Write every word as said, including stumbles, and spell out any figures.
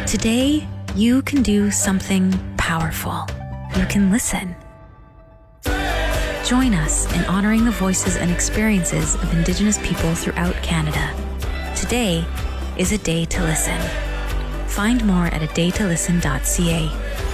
Today, you can do something powerful. You can listen. Join us in honoring the voices and experiences of Indigenous people throughout Canada. Today is a day to listen. Find more at a day to listen dot c a.